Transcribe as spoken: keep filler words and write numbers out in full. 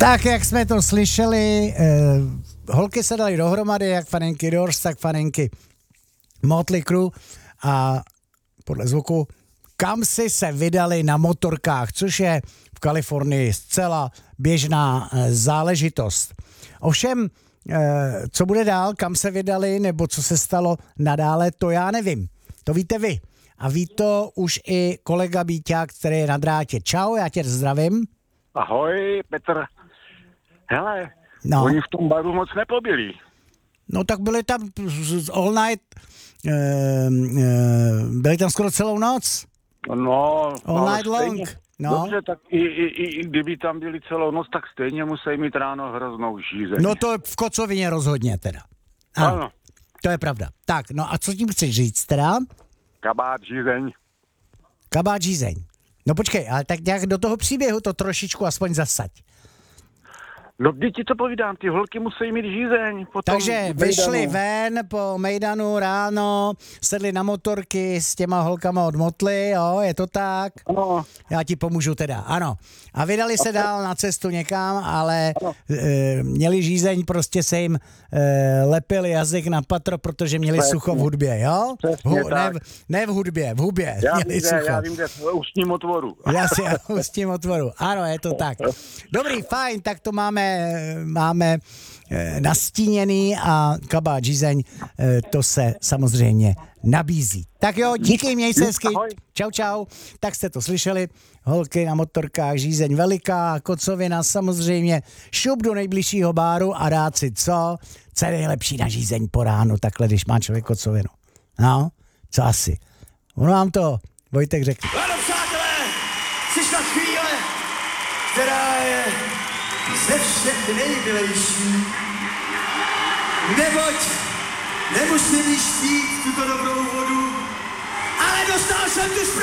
Tak, jak jsme to slyšeli, eh, holky se dali dohromady, jak faninky Doors, tak faninky Motley Crue a podle zvuku kam si se vydali na motorkách, což je v Kalifornii zcela běžná eh, záležitost. Ovšem, eh, co bude dál, kam se vydali, nebo co se stalo nadále, to já nevím. To víte vy. A ví to už i kolega Bíťák, který je na drátě. Čau, já tě zdravím. Ahoj, Petr. Hele, no. Oni v tom baru moc nepobili. No tak byli tam all night, e, e, byli tam skoro celou noc. No, all no night long. No. Dobře, tak i, i, i kdyby tam byli celou noc, tak stejně musí mít ráno hroznou žízeň. No to v kocovině rozhodně teda. Ano, ano. To je pravda. Tak, no a co tím chceš říct teda? Kabát žízeň. Kabát žízeň. No počkej, ale tak nějak do toho příběhu to trošičku aspoň zasaď. No když ti to povídám, ty holky musí mít žízeň. Potom Takže vyšli ven po mejdanu ráno, sedli na motorky s těma holkama od Motley, jo, je to tak? Ano. Já ti pomůžu teda, ano. A vydali se dál na cestu někam, ale e, měli žízeň, prostě se jim e, lepil jazyk na patro, protože měli Přesně. sucho v hudbě, jo? Hu, ne, v, ne v hudbě, v hubě. Já měli vím, sucho. já vím, že v ústním otvoru. Jasně, v ústním otvoru, ano, je to tak. Dobrý, fajn, tak to máme máme nastíněný a kabát žízeň, to se samozřejmě nabízí. Tak jo, díky, měj se hezky. Čau, čau. Tak jste to slyšeli, holky na motorkách, žízeň veliká, kocovina samozřejmě, šup do nejbližšího báru a dát si co? Co je nejlepší na žízeň po ránu, takhle, když má člověk kocovinu. No, co asi? On vám to, Vojtek, řekl. Ano, přátelé, přišla chvíle, která je ze všech nejmilejší. Neboť nemusím již pít tuto dobrou vodu, ale dostal jsem tu správnou